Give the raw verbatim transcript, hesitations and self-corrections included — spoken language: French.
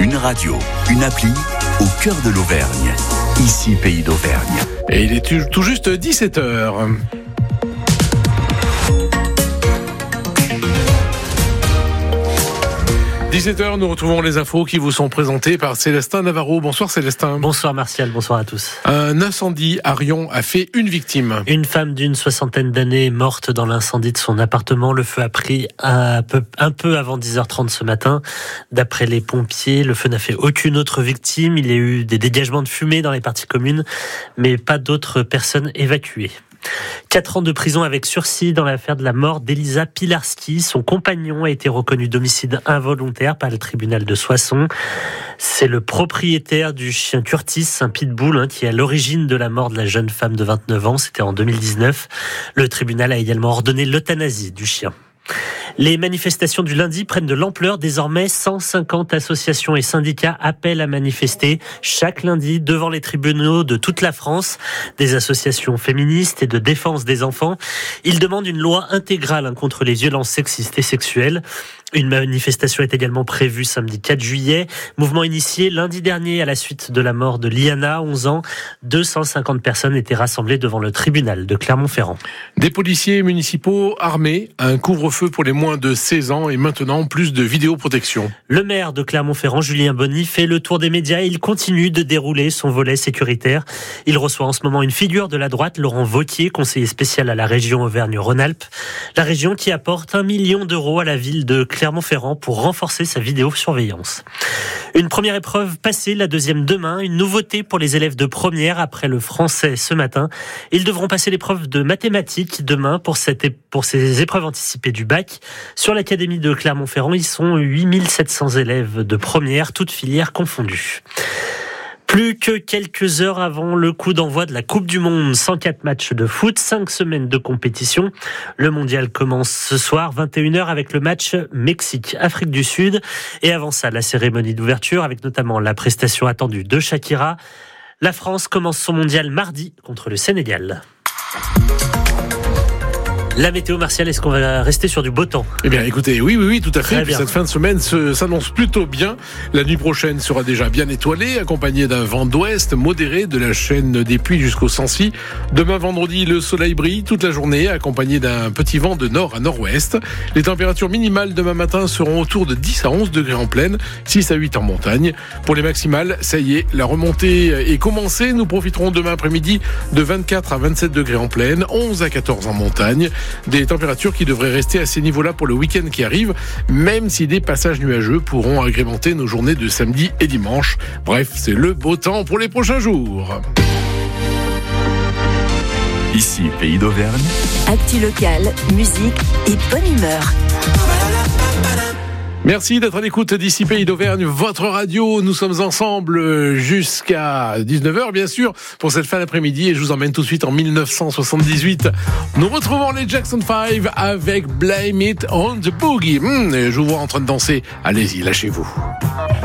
Une radio, une appli, au cœur de l'Auvergne. Ici, Pays d'Auvergne. Et il est tout juste dix-sept heures. dix-sept heures, nous retrouvons les infos qui vous sont présentées par Célestin Navarro. Bonsoir Célestin. Bonsoir Martial, bonsoir à tous. Un incendie à Riom a fait une victime. Une femme d'une soixantaine d'années est morte dans l'incendie de son appartement. Le feu a pris un peu, un peu avant dix heures trente ce matin. D'après les pompiers, le feu n'a fait aucune autre victime. Il y a eu des dégagements de fumée dans les parties communes, mais pas d'autres personnes évacuées. Quatre ans de prison avec sursis dans l'affaire de la mort d'Elisa Pilarski. Son compagnon a été reconnu d'homicide involontaire par le tribunal de Soissons. C'est le propriétaire du chien Curtis, un pitbull, hein, qui est à l'origine de la mort de la jeune femme de vingt-neuf ans. C'était en deux mille dix-neuf. Le tribunal a également ordonné l'euthanasie du chien. Les manifestations du lundi prennent de l'ampleur. Désormais, cent cinquante associations et syndicats appellent à manifester chaque lundi devant les tribunaux de toute la France. Des associations féministes et de défense des enfants. Ils demandent une loi intégrale contre les violences sexistes et sexuelles. Une manifestation est également prévue samedi quatre juillet. Mouvement initié lundi dernier à la suite de la mort de Liana, onze ans. deux cent cinquante personnes étaient rassemblées devant le tribunal de Clermont-Ferrand. Des policiers municipaux armés, un couvre-feu pour les moins de seize ans et maintenant plus de vidéoprotection. Le maire de Clermont-Ferrand, Julien Bonny, fait le tour des médias et il continue de dérouler son volet sécuritaire. Il reçoit en ce moment une figure de la droite, Laurent Wauquiez, conseiller spécial à la région Auvergne-Rhône-Alpes. La région qui apporte un million d'euros à la ville de Clermont. Clermont-Ferrand pour renforcer sa vidéosurveillance. Une première épreuve passée, la deuxième demain. Une nouveauté pour les élèves de première après le français ce matin. Ils devront passer l'épreuve de mathématiques demain pour, cette, pour ces épreuves anticipées du bac. Sur l'académie de Clermont-Ferrand, ils sont huit mille sept cents élèves de première, toutes filières confondues. Plus que quelques heures avant le coup d'envoi de la Coupe du Monde, cent quatre matchs de foot, cinq semaines de compétition. Le mondial commence ce soir, vingt et une heures, avec le match Mexique-Afrique du Sud. Et avant ça, la cérémonie d'ouverture, avec notamment la prestation attendue de Shakira. La France commence son mondial mardi contre le Sénégal. La météo, Martial, est-ce qu'on va rester sur du beau temps ? Eh bien, écoutez, oui, oui, oui, tout à fait. Très Puis bien. cette fin de semaine se, s'annonce plutôt bien. La nuit prochaine sera déjà bien étoilée, accompagnée d'un vent d'ouest modéré de la chaîne des Puys jusqu'au Sancy. Demain, vendredi, le soleil brille toute la journée, accompagné d'un petit vent de nord à nord-ouest. Les températures minimales demain matin seront autour de dix à onze degrés en plaine, six à huit en montagne. Pour les maximales, ça y est, la remontée est commencée. Nous profiterons demain après-midi de vingt-quatre à vingt-sept degrés en plaine, onze à quatorze en montagne. Des températures qui devraient rester à ces niveaux-là pour le week-end qui arrive, même si des passages nuageux pourront agrémenter nos journées de samedi et dimanche. Bref, c'est le beau temps pour les prochains jours. Ici, Pays d'Auvergne. Actu locale, musique et bonne humeur. Merci d'être à l'écoute d'ici Pays d'Auvergne, votre radio. Nous sommes ensemble jusqu'à dix-neuf heures, bien sûr, pour cette fin d'après-midi. Et je vous emmène tout de suite en dix-neuf cent soixante-dix-huit. Nous retrouvons les Jackson five avec Blame It on the Boogie. Mmh, je vous vois en train de danser. Allez-y, lâchez-vous.